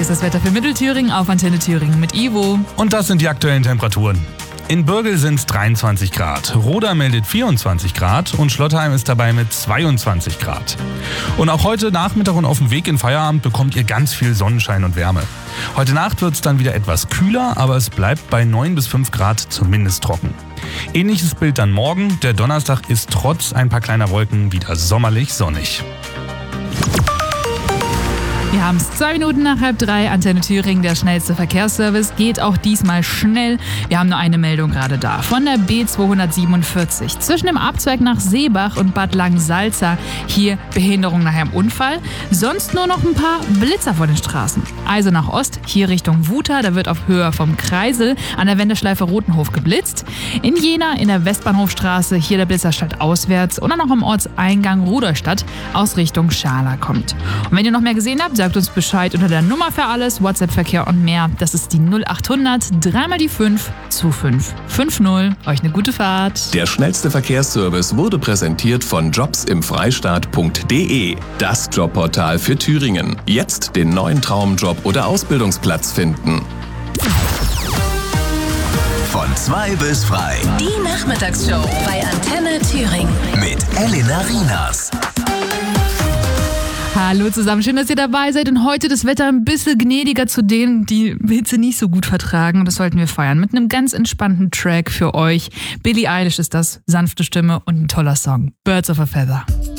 ist das Wetter für Mittelthüringen auf Antenne Thüringen mit Ivo. Und das sind die aktuellen Temperaturen. In Bürgel sind es 23 Grad, Roda meldet 24 Grad und Schlottheim ist dabei mit 22 Grad. Und auch heute Nachmittag und auf dem Weg in Feierabend bekommt ihr ganz viel Sonnenschein und Wärme. Heute Nacht wird es dann wieder etwas kühler, aber es bleibt bei 9 bis 5 Grad zumindest trocken. Ähnliches Bild dann morgen. Der Donnerstag ist trotz ein paar kleiner Wolken wieder sommerlich sonnig. Wir haben es 2 Minuten nach 2:30. Antenne Thüringen, der schnellste Verkehrsservice, geht auch diesmal schnell. Wir haben nur eine Meldung gerade da. Von der B247 zwischen dem Abzweig nach Seebach und Bad Langensalza. Hier Behinderung nach einem Unfall. Sonst nur noch ein paar Blitzer vor den Straßen. Also nach Ost, hier Richtung Wuta. Da wird auf Höhe vom Kreisel an der Wendeschleife Rotenhof geblitzt. In Jena in der Westbahnhofstraße, hier der Blitzer statt auswärts. Und dann noch am Ortseingang Rudolstadt aus Richtung Schala kommt. Und wenn ihr noch mehr gesehen habt, sagt uns Bescheid unter der Nummer für alles, WhatsApp-Verkehr und mehr. Das ist die 0800 3 die 5 2550. Euch eine gute Fahrt. Der schnellste Verkehrsservice wurde präsentiert von jobsimfreistaat.de. Das Jobportal für Thüringen. Jetzt den neuen Traumjob oder Ausbildungsplatz finden. Von 2 bis frei. Die Nachmittagsshow bei Antenne Thüringen. Mit Elena Rinas. Hallo zusammen, schön, dass ihr dabei seid und heute das Wetter ein bisschen gnädiger zu denen, die Hitze nicht so gut vertragen. Das sollten wir feiern mit einem ganz entspannten Track für euch. Billie Eilish ist das, sanfte Stimme und ein toller Song. Birds of a Feather.